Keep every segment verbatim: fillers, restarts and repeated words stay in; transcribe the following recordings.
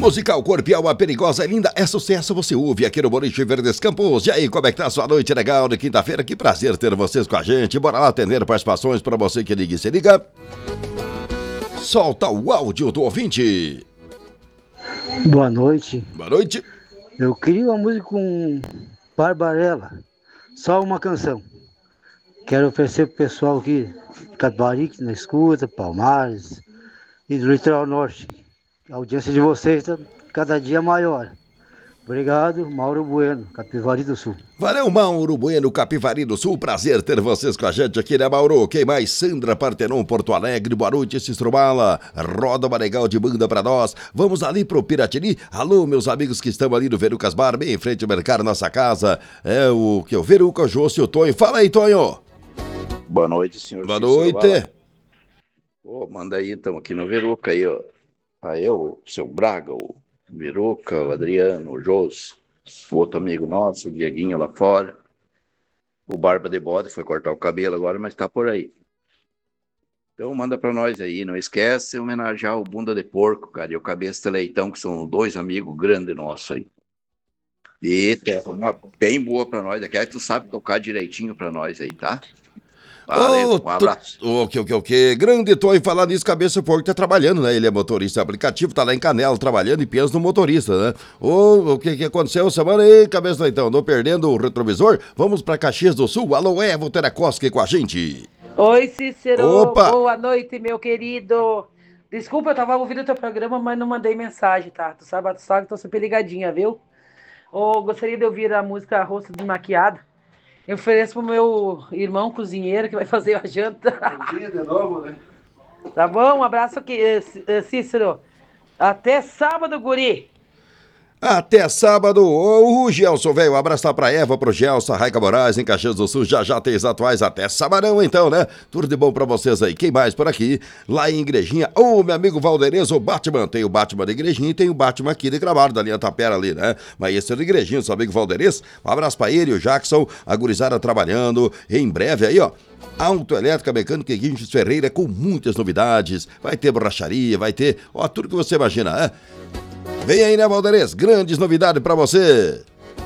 Musical Corpo e Alma Perigosa é linda, é sucesso, você ouve aqui no Boliche Verdes Campos. E aí, como é que tá a sua noite legal de quinta-feira? Que prazer ter vocês com a gente. Bora lá atender participações pra você que liga e se liga. Solta o áudio do ouvinte. Boa noite. Boa noite. Eu queria uma música com Barbarella, só uma canção. Quero oferecer pro pessoal aqui, Catuari, que na escuta, Palmares e do Litoral Norte. A audiência de vocês está cada dia maior. Obrigado, Mauro Bueno, Capivari do Sul. Valeu, Mauro Bueno, Capivari do Sul. Prazer ter vocês com a gente aqui, né, Mauro? Quem mais? Sandra Partenon, Porto Alegre. Boa noite, Cistromala. Roda uma legal de banda pra nós. Vamos ali pro Piratini. Alô, meus amigos que estão ali no Verucas Bar, bem em frente ao mercado, nossa casa. É o que? O Veruca, o Jôcio e o Tonho. Fala aí, Tonho. Boa noite, senhor. Boa noite. Ô, manda aí, então, aqui no Veruca aí, ó. Aí o seu Braga, o Veruca, o Adriano, o Jôs, o outro amigo nosso, o Dieguinho lá fora. O Barba de Bode foi cortar o cabelo agora, mas tá por aí. Então manda pra nós aí, não esquece homenagear o Bunda de Porco, cara, e o Cabeça de Leitão, que são dois amigos grandes nossos aí. E é uma bem boa pra nós, aqui aí tu sabe tocar direitinho pra nós aí, tá? Valeu, oh, um abraço. O que, o que, o que? Grande Tonho, falar nisso, Cabeça de Porco tá trabalhando, né? Ele é motorista aplicativo, tá lá em Canela trabalhando e pensa no motorista, né? Ô, o que que aconteceu semana aí, Cabeça de Leitão? Não perdendo o retrovisor? Vamos pra Caxias do Sul. Alô, Evo Terakoski com a gente. Oi, Cícero. Opa. Boa noite, meu querido. Desculpa, eu tava ouvindo o teu programa, mas não mandei mensagem, tá? Tu sabe, tu sabe que tô super ligadinha, viu? Oh, gostaria de ouvir a música Rosto Desmaquiado. Eu ofereço pro meu irmão cozinheiro que vai fazer a janta. De novo, né? Tá bom? Um abraço aqui, Cícero. Até sábado, guri. Até sábado. Ô, Gelson, velho, um abraço lá pra Eva, pro Gelson, Raica Moraes, em Caxias do Sul. Já já tem os atuais até sabadão, então, né? Tudo de bom pra vocês aí. Quem mais por aqui? Lá em Igrejinha. Ô, oh, meu amigo Valderez, o Batman. Tem o Batman de Igrejinha e tem o Batman aqui de Gramado, da linha Tapera ali, né? Mas esse é do Igrejinha, seu amigo Valderez. Um abraço pra ele, o Jackson, a gurizada trabalhando. Em breve aí, ó. Autoelétrica Mecânica Guinches Ferreira com muitas novidades. Vai ter borracharia, vai ter, ó, tudo que você imagina, né? Vem aí, né, Valderez? Grandes novidades pra você.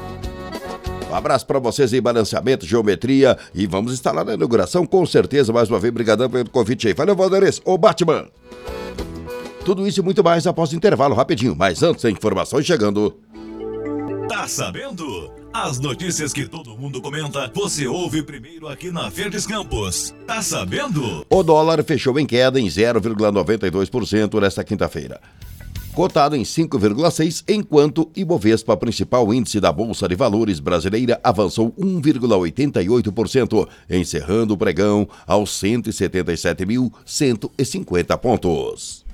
Um abraço pra vocês em balanceamento, geometria. E vamos instalar na inauguração, com certeza. Mais uma vez, brigadão pelo convite aí. Valeu, Valderez. Ô, Batman. Tudo isso e muito mais após o intervalo, rapidinho. Mas antes, informações chegando. Tá sabendo? As notícias que todo mundo comenta, você ouve primeiro aqui na Verdes Campos. Tá sabendo? O dólar fechou em queda em zero vírgula noventa e dois por cento nesta quinta-feira, cotado em cinco vírgula seis por cento, enquanto Ibovespa, principal índice da Bolsa de Valores brasileira, avançou um vírgula oitenta e oito por cento, encerrando o pregão aos cento e setenta e sete mil cento e cinquenta pontos.